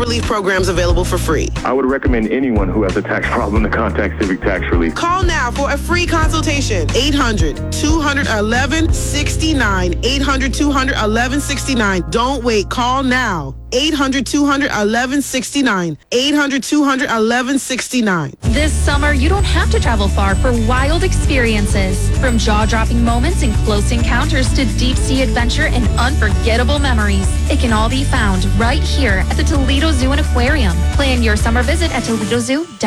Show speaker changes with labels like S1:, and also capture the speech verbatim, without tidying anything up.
S1: relief programs available for free.
S2: I would recommend anyone who has a tax problem to contact Civic Tax Relief.
S1: Call now for a free consultation. eight hundred, two eleven, sixty-nine. eight hundred, two eleven, sixty-nine. Don't wait. Call now. eight hundred, two eleven, sixty-nine. eight hundred, two eleven, sixty-nine.
S3: This summer, you don't have to travel far for wild experiences. From jaw-dropping moments and close encounters to deep-sea adventure and unforgettable memories. It can all be found right here at the Toledo Zoo and Aquarium. Plan your summer visit at Toledo Zoo.